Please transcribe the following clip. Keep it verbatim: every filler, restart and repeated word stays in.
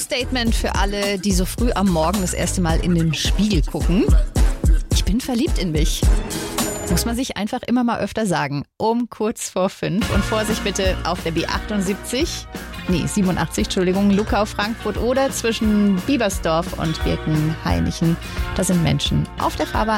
Statement für alle, die so früh am Morgen das erste Mal in den Spiegel gucken. Ich bin verliebt in mich. Muss man sich einfach immer mal öfter sagen. Um kurz vor fünf. Und Vorsicht bitte auf der B achtundsiebzig, nee, siebenundachtzig, Entschuldigung, Luckau-Frankfurt oder zwischen Biebersdorf und Birkenhainichen. Da sind Menschen auf der Fahrbahn.